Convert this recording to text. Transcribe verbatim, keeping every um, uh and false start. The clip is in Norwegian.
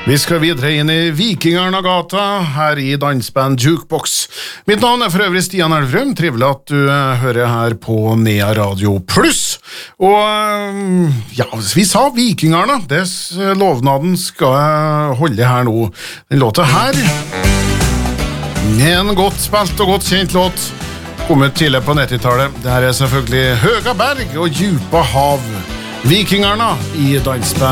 Vi skal videre inn i Vikingarna-gata her i Dansband Jukebox. Mitt navn er for øvrig Stian Elfrøm. Trivelig at du hører her på Nea Radio Plus. Og ja, vi sa Vikingarna. Dess lovnaden skal jeg holde her nå. Den låta her er en godt spilt og godt kjent låt. Kommet tidlig på nittitallet. Det her er selvfølgelig Høga berg og djupa hav. Vikingarna i Dansband.